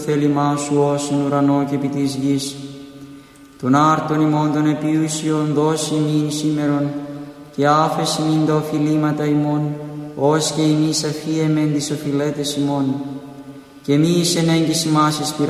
θέλημά σου όσον ουρανό και επί της γης. Τον άρτον ημών των επίουσιων δώσει ημίν σήμερον, και άφεση μην τα οφειλήματα ημών, ως και εμείς αφίεμεν τις οφειλέτες ημών. Και μη εις ενέγγις ημάς εις